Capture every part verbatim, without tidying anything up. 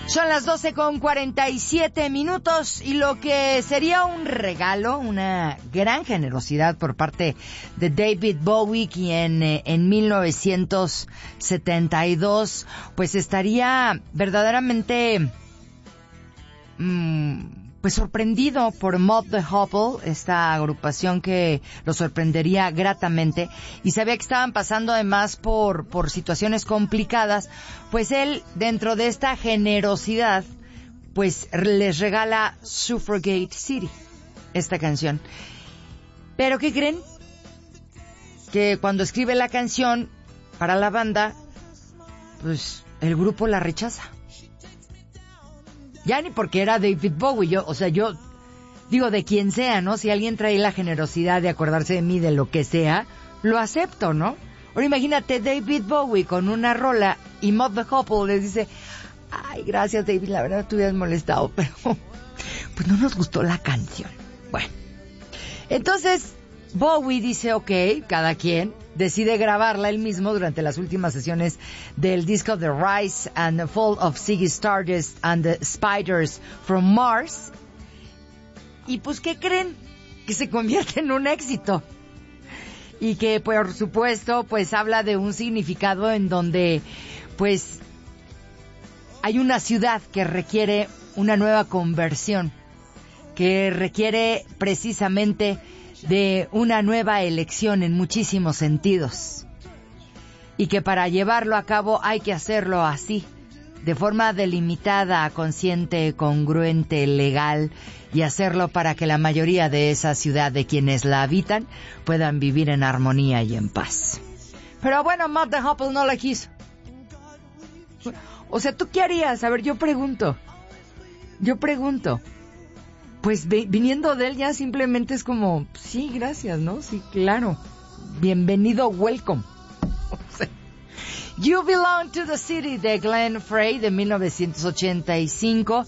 Son las doce con cuarenta y siete minutos y lo que sería un regalo, una gran generosidad por parte de David Bowie, quien eh, en mil novecientos setenta y dos pues estaría verdaderamente mmm, pues sorprendido por Mott the Hoople, esta agrupación que lo sorprendería gratamente, y sabía que estaban pasando además por, por situaciones complicadas, pues él, dentro de esta generosidad, pues les regala Suffragette City, esta canción. Pero ¿qué creen? Que cuando escribe la canción para la banda, pues el grupo la rechaza. Ya ni porque era David Bowie, yo, o sea, yo digo de quien sea, ¿no? Si alguien trae la generosidad de acordarse de mí, de lo que sea, lo acepto, ¿no? Ahora imagínate David Bowie con una rola y Mott the Hoople les dice, ay, gracias David, la verdad te hubieras molestado, pero pues no nos gustó la canción. Bueno, entonces Bowie dice, ok, cada quien decide grabarla él mismo durante las últimas sesiones del disco The Rise and the Fall of Ziggy Stardust and the Spiders from Mars. Y pues, ¿qué creen? Que se convierte en un éxito. Y que, por supuesto, pues habla de un significado en donde, pues, hay una ciudad que requiere una nueva conversión, que requiere precisamente de una nueva elección en muchísimos sentidos, y que para llevarlo a cabo hay que hacerlo así, de forma delimitada, consciente, congruente, legal, y hacerlo para que la mayoría de esa ciudad, de quienes la habitan, puedan vivir en armonía y en paz. Pero bueno, Mott the Hoople no la quiso. O sea, ¿tú qué harías? A ver, yo pregunto. Yo pregunto. Pues viniendo de él ya simplemente es como, sí, gracias, ¿no? Sí, claro. Bienvenido, welcome. O sea, You Belong to the City de Glenn Frey de mil novecientos ochenta y cinco.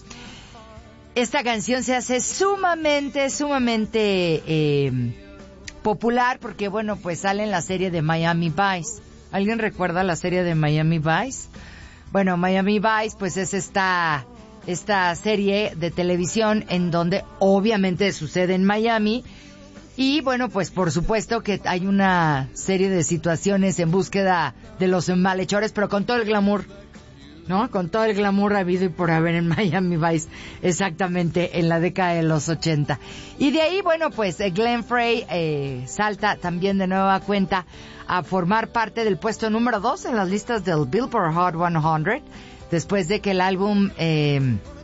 Esta canción se hace sumamente, sumamente eh, popular porque, bueno, pues sale en la serie de Miami Vice. ¿Alguien recuerda la serie de Miami Vice? Bueno, Miami Vice pues es esta... esta serie de televisión en donde obviamente sucede en Miami y bueno, pues por supuesto que hay una serie de situaciones en búsqueda de los malhechores, pero con todo el glamour, ¿no? Con todo el glamour habido y por haber en Miami Vice, exactamente en la década de los ochenta. Y de ahí, bueno, pues Glenn Frey eh, salta también de nueva cuenta a formar parte del puesto número dos en las listas del Billboard Hot cien, después de que el álbum eh,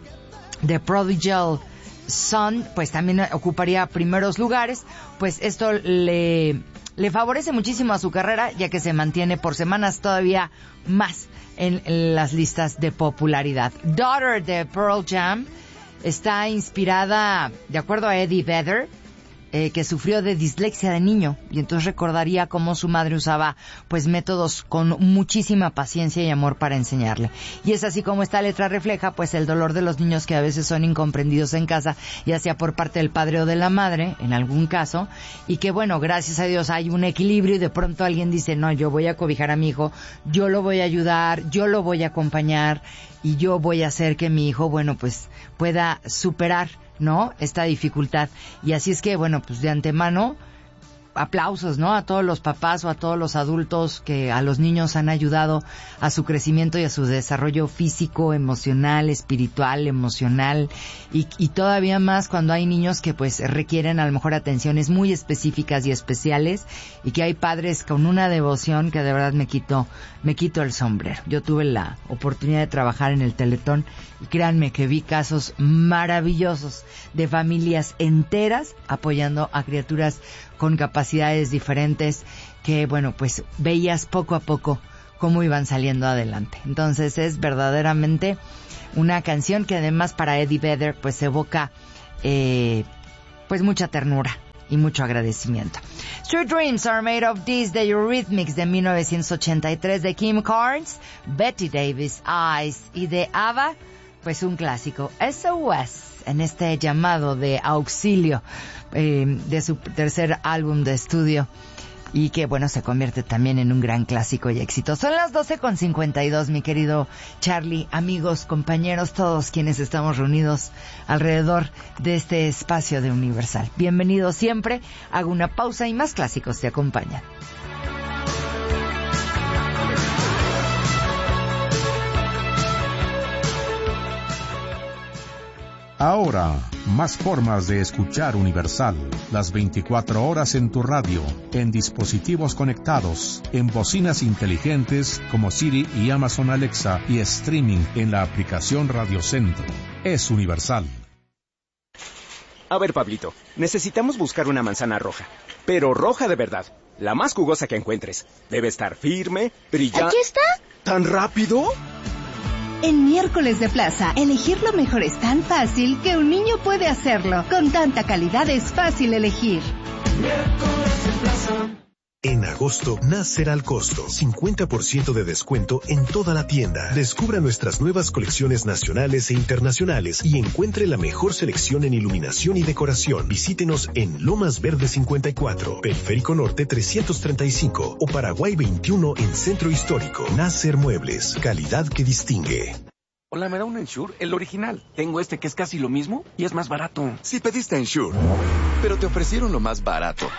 The Prodigal Son pues también ocuparía primeros lugares. Pues esto le, le favorece muchísimo a su carrera, ya que se mantiene por semanas todavía más en, en las listas de popularidad. Daughter de Pearl Jam está inspirada, de acuerdo a Eddie Vedder, Eh, que sufrió de dislexia de niño, y entonces recordaría cómo su madre usaba pues métodos con muchísima paciencia y amor para enseñarle. Y es así como esta letra refleja pues el dolor de los niños que a veces son incomprendidos en casa, ya sea por parte del padre o de la madre, en algún caso, y que bueno, gracias a Dios hay un equilibrio y de pronto alguien dice, no, yo voy a cobijar a mi hijo, yo lo voy a ayudar, yo lo voy a acompañar y yo voy a hacer que mi hijo, bueno, pues pueda superar, ¿no?, esta dificultad. Y así es que, bueno, pues de antemano, aplausos, ¿no?, a todos los papás o a todos los adultos que a los niños han ayudado a su crecimiento y a su desarrollo físico, emocional, espiritual, emocional, y, y todavía más cuando hay niños que pues requieren a lo mejor atenciones muy específicas y especiales, y que hay padres con una devoción que de verdad me quito, me quito el sombrero. Yo tuve la oportunidad de trabajar en el Teletón y créanme que vi casos maravillosos de familias enteras apoyando a criaturas con capacidades diferentes que, bueno, pues veías poco a poco cómo iban saliendo adelante. Entonces es verdaderamente una canción que además para Eddie Vedder pues evoca eh, pues mucha ternura y mucho agradecimiento. Sweet Dreams Are Made of This de Eurythmics de mil novecientos ochenta y tres de Kim Carnes, Betty Davis, Eyes, y de ABBA pues un clásico, S O S, en este llamado de auxilio eh, de su tercer álbum de estudio, y que, bueno, se convierte también en un gran clásico y éxito. Son las doce con cincuenta y dos, mi querido Charlie, amigos, compañeros, todos quienes estamos reunidos alrededor de este espacio de Universal. Bienvenido siempre. Hago una pausa y más clásicos te acompañan. Ahora, más formas de escuchar Universal. Las veinticuatro horas en tu radio, en dispositivos conectados, en bocinas inteligentes como Siri y Amazon Alexa y streaming en la aplicación Radio Centro. Es Universal. A ver, Pablito, necesitamos buscar una manzana roja, pero roja de verdad, la más jugosa que encuentres. Debe estar firme, brillante... ¿Aquí está? ¿Tan rápido? En Miércoles de Plaza, elegir lo mejor es tan fácil que un niño puede hacerlo. Con tanta calidad es fácil elegir. Miércoles de Plaza. En agosto, nacer al costo. cincuenta por ciento de descuento en toda la tienda. Descubra nuestras nuevas colecciones nacionales e internacionales y encuentre la mejor selección en iluminación y decoración. Visítenos en Lomas Verde cincuenta y cuatro, Periférico Norte trescientos treinta y cinco o Paraguay veintiuno en Centro Histórico. Nacer Muebles, calidad que distingue. Hola, ¿me da un Ensure? El original. Tengo este que es casi lo mismo y es más barato. Sí pediste Ensure, pero te ofrecieron lo más barato.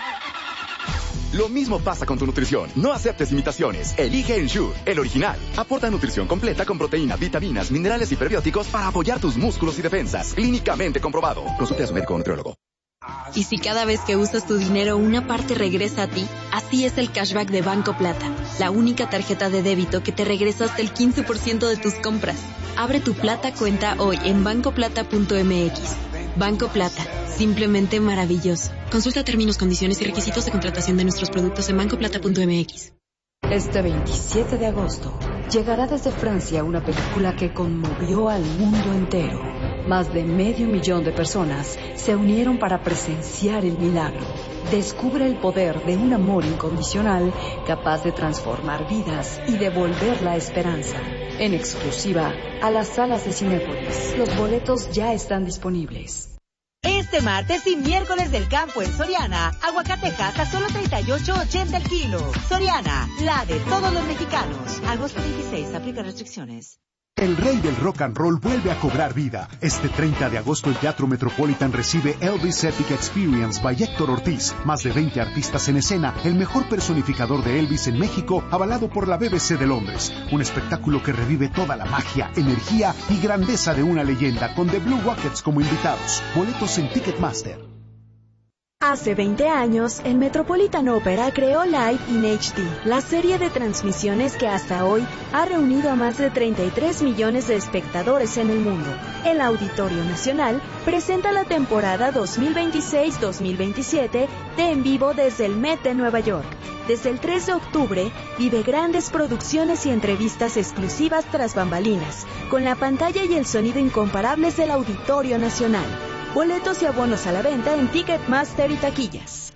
Lo mismo pasa con tu nutrición. No aceptes imitaciones. Elige Ensure, el original. Aporta nutrición completa con proteínas, vitaminas, minerales y prebióticos para apoyar tus músculos y defensas. Clínicamente comprobado. Consulte a su médico o nutriólogo. Y si cada vez que usas tu dinero una parte regresa a ti, así es el cashback de Banco Plata, la única tarjeta de débito que te regresa hasta el quince por ciento de tus compras. Abre tu Plata cuenta hoy en banco plata punto m x. Banco Plata, simplemente maravilloso. Consulta términos, condiciones y requisitos de contratación de nuestros productos en banco plata punto m x. Este veintisiete de agosto llegará desde Francia una película que conmovió al mundo entero. Más de medio millón de personas se unieron para presenciar el milagro. Descubre el poder de un amor incondicional capaz de transformar vidas y devolver la esperanza. En exclusiva a las salas de Cinépolis. Los boletos ya están disponibles. Este martes y miércoles del campo en Soriana, aguacatejas a solo treinta y ocho ochenta el kilo. Soriana, la de todos los mexicanos. Agosto veintiséis, aplica restricciones. El rey del rock and roll vuelve a cobrar vida. Este treinta de agosto el Teatro Metropolitan recibe Elvis Epic Experience by Héctor Ortiz. Más de veinte artistas en escena, el mejor personificador de Elvis en México, avalado por la B B C de Londres. Un espectáculo que revive toda la magia, energía y grandeza de una leyenda, con The Blue Rockets como invitados. Boletos en Ticketmaster. Hace veinte años, el Metropolitan Opera creó Live in H D, la serie de transmisiones que hasta hoy ha reunido a más de treinta y tres millones de espectadores en el mundo. El Auditorio Nacional presenta la temporada dos mil veintiséis dos mil veintisiete de En Vivo desde el Met de Nueva York. Desde el tres de octubre, vive grandes producciones y entrevistas exclusivas tras bambalinas, con la pantalla y el sonido incomparables del Auditorio Nacional. Boletos y abonos a la venta en Ticketmaster y taquillas.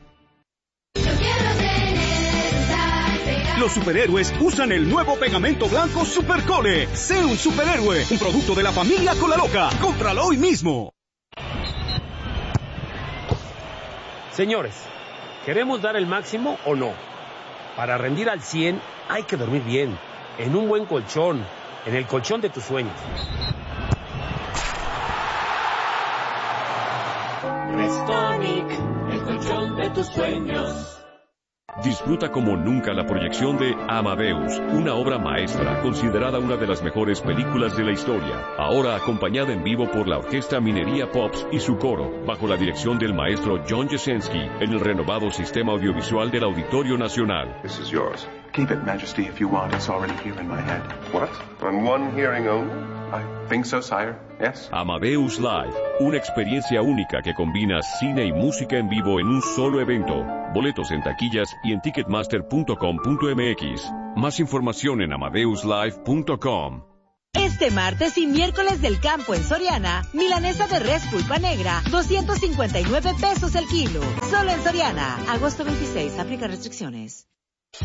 Los superhéroes usan el nuevo pegamento blanco Supercole. Sé un superhéroe, un producto de la familia Cola Loca. Cómpralo hoy mismo. Señores, ¿queremos dar el máximo o no? Para rendir al cien hay que dormir bien, en un buen colchón, en el colchón de tus sueños. Restonic, el colchón de tus sueños. Disfruta como nunca la proyección de Amadeus, una obra maestra considerada una de las mejores películas de la historia. Ahora acompañada en vivo por la Orquesta Minería Pops y su coro, bajo la dirección del maestro John Jesensky, en el renovado sistema audiovisual del Auditorio Nacional. This is yours. Keep it, Majesty, if you want. It's already here in my head. What? On one hearing only? I think so, sire. Yes. Amadeus Live, una experiencia única que combina cine y música en vivo en un solo evento. Boletos en taquillas y en ticketmaster punto com punto m x. Más información en amadeus live punto com. Este martes y miércoles del campo en Soriana, milanesa de res pulpa negra, doscientos cincuenta y nueve pesos el kilo. Solo en Soriana. Agosto veintiséis, aplica restricciones.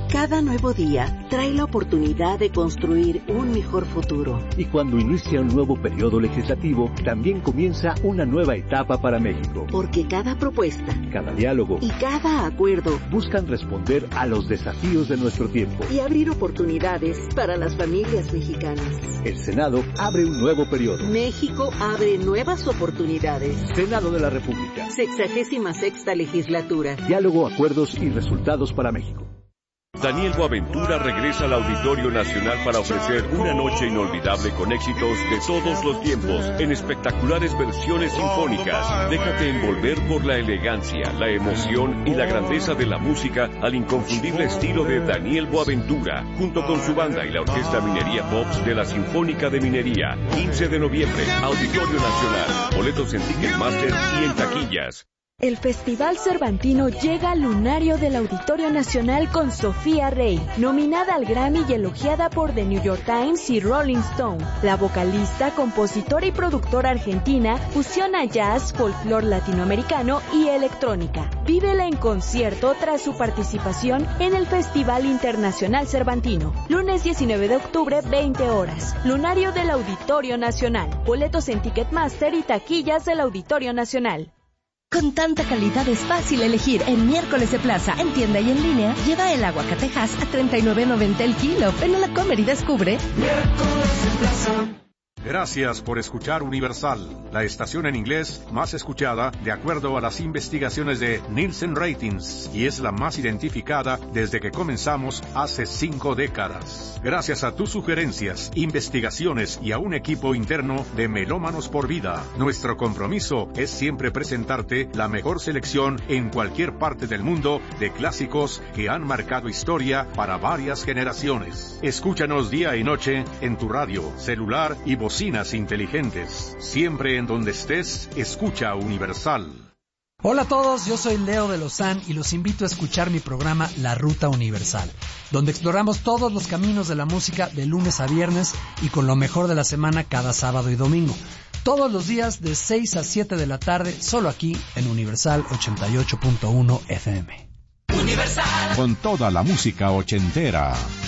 Cada nuevo día trae la oportunidad de construir un mejor futuro. Y cuando inicia un nuevo periodo legislativo, también comienza una nueva etapa para México. Porque cada propuesta, cada diálogo y cada acuerdo buscan responder a los desafíos de nuestro tiempo y abrir oportunidades para las familias mexicanas. El Senado abre un nuevo periodo. México abre nuevas oportunidades. Senado de la República. Sexagésima sexta legislatura. Diálogo, acuerdos y resultados para México. Daniel Boaventura regresa al Auditorio Nacional para ofrecer una noche inolvidable con éxitos de todos los tiempos en espectaculares versiones sinfónicas. Déjate envolver por la elegancia, la emoción y la grandeza de la música al inconfundible estilo de Daniel Boaventura, junto con su banda y la Orquesta Minería Pops de la Sinfónica de Minería. quince de noviembre, Auditorio Nacional. Boletos en Ticketmaster y en taquillas. El Festival Cervantino llega al lunario del Auditorio Nacional con Sofía Rey, nominada al Grammy y elogiada por The New York Times y Rolling Stone. La vocalista, compositora y productora argentina fusiona jazz, folclore latinoamericano y electrónica. Vívela en concierto tras su participación en el Festival Internacional Cervantino. Lunes diecinueve de octubre, veinte horas. Lunario del Auditorio Nacional. Boletos en Ticketmaster y taquillas del Auditorio Nacional. Con tanta calidad es fácil elegir. En Miércoles de Plaza, en tienda y en línea, lleva el aguacatejas a treinta y nueve noventa el kilo. Ven a la Comer y descubre. Miércoles de Plaza. Gracias por escuchar Universal, la estación en inglés más escuchada de acuerdo a las investigaciones de Nielsen Ratings, y es la más identificada desde que comenzamos hace cinco décadas. Gracias a tus sugerencias, investigaciones y a un equipo interno de Melómanos por Vida, nuestro compromiso es siempre presentarte la mejor selección en cualquier parte del mundo de clásicos que han marcado historia para varias generaciones. Escúchanos día y noche en tu radio, celular y bocina. Bocinas inteligentes. Siempre en donde estés, escucha Universal. Hola a todos, yo soy Leo de Lozán y los invito a escuchar mi programa La Ruta Universal, donde exploramos todos los caminos de la música de lunes a viernes y con lo mejor de la semana cada sábado y domingo. Todos los días de seis a siete de la tarde, solo aquí en Universal ochenta y ocho punto uno F M. Universal. Con toda la música ochentera.